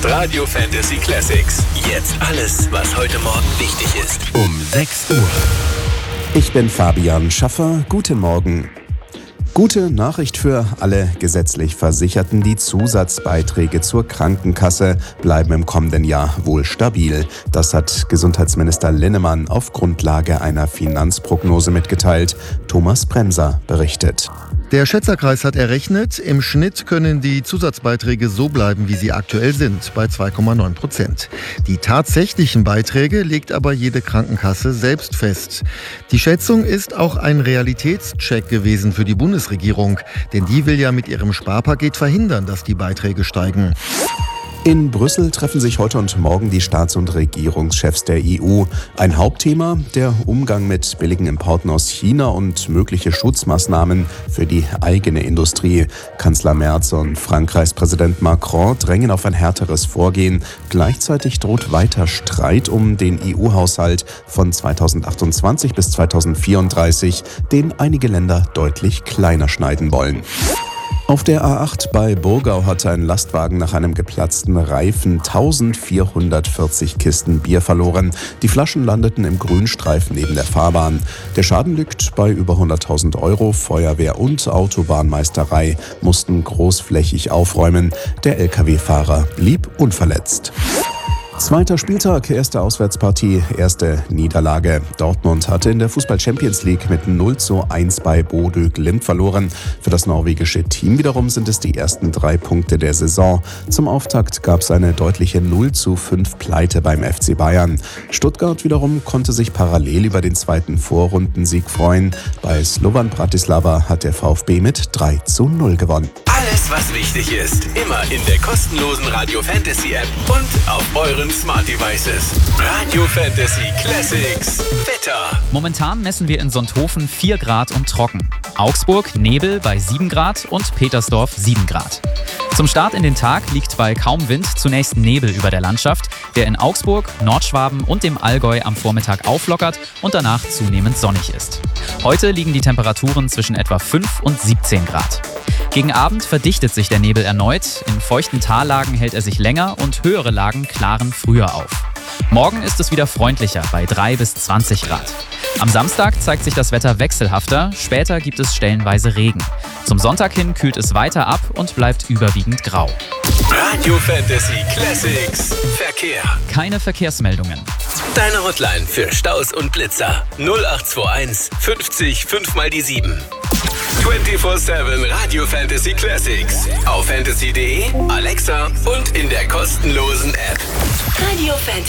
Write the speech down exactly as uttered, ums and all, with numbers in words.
Radio Fantasy Classics. Jetzt alles, was heute Morgen wichtig ist. Um sechs Uhr. Ich bin Fabian Schaffer. Guten Morgen. Gute Nachricht für alle gesetzlich Versicherten. Die Zusatzbeiträge zur Krankenkasse bleiben im kommenden Jahr wohl stabil. Das hat Gesundheitsminister Linnemann auf Grundlage einer Finanzprognose mitgeteilt. Thomas Bremser berichtet. Der Schätzerkreis hat errechnet, im Schnitt können die Zusatzbeiträge so bleiben, wie sie aktuell sind, bei zwei Komma neun Prozent. Die tatsächlichen Beiträge legt aber jede Krankenkasse selbst fest. Die Schätzung ist auch ein Realitätscheck gewesen für die Bundesregierung, denn die will ja mit ihrem Sparpaket verhindern, dass die Beiträge steigen. In Brüssel treffen sich heute und morgen die Staats- und Regierungschefs der E U. Ein Hauptthema, der Umgang mit billigen Importen aus China und mögliche Schutzmaßnahmen für die eigene Industrie. Kanzler Merz und Frankreichs Präsident Macron drängen auf ein härteres Vorgehen. Gleichzeitig droht weiter Streit um den E U-Haushalt von zweitausendachtundzwanzig bis zweitausendvierunddreißig, den einige Länder deutlich kleiner schneiden wollen. Auf der A acht bei Burgau hatte ein Lastwagen nach einem geplatzten Reifen eintausendvierhundertvierzig Kisten Bier verloren. Die Flaschen landeten im Grünstreifen neben der Fahrbahn. Der Schaden liegt bei über hunderttausend Euro. Feuerwehr und Autobahnmeisterei mussten großflächig aufräumen. Der L K W-Fahrer blieb unverletzt. Zweiter Spieltag, erste Auswärtspartie, erste Niederlage. Dortmund hatte in der Fußball-Champions League mit null zu eins bei Bodø Glimt verloren. Für das norwegische Team wiederum sind es die ersten drei Punkte der Saison. Zum Auftakt gab es eine deutliche null zu fünf Pleite beim F C Bayern. Stuttgart wiederum konnte sich parallel über den zweiten Vorrundensieg freuen. Bei Slovan Bratislava hat der VfB mit drei zu null gewonnen. Alles, was wichtig ist, immer in der kostenlosen Radio Fantasy App und auf euren Smart Devices. Radio Fantasy Classics. Wetter. Momentan messen wir in Sonthofen vier Grad und trocken. Augsburg Nebel bei sieben Grad und Petersdorf sieben Grad. Zum Start in den Tag liegt bei kaum Wind zunächst Nebel über der Landschaft, der in Augsburg, Nordschwaben und dem Allgäu am Vormittag auflockert und danach zunehmend sonnig ist. Heute liegen die Temperaturen zwischen etwa fünf und siebzehn Grad. Gegen Abend verdichtet sich der Nebel erneut, in feuchten Tallagen hält er sich länger und höhere Lagen klaren früher auf. Morgen ist es wieder freundlicher bei drei bis zwanzig Grad. Am Samstag zeigt sich das Wetter wechselhafter, später gibt es stellenweise Regen. Zum Sonntag hin kühlt es weiter ab und bleibt überwiegend grau. Radio Fantasy Classics. Verkehr. Keine Verkehrsmeldungen. Deine Hotline für Staus und Blitzer. null acht zwei eins fünfzig fünf mal die sieben. vierundzwanzig sieben Radio Fantasy Classics. Auf fantasy punkt de, Alexa und in der kostenlosen App. Radio Fantasy.